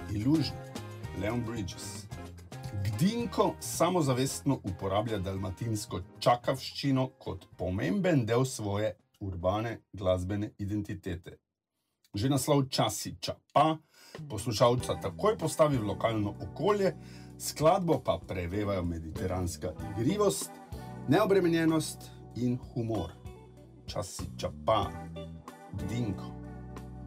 Illusion, Leon Bridges. Gdinko samozavestno uporablja dalmatinsko čakavščino kot pomemben del svoje urbane glasbene identitete. Že naslov Časi čapa poslušalca takoj postavi v lokalno okolje, skladbo pa prevevajo mediteranska igrivost, neobremenjenost in humor. Časi čapa, Gdinko.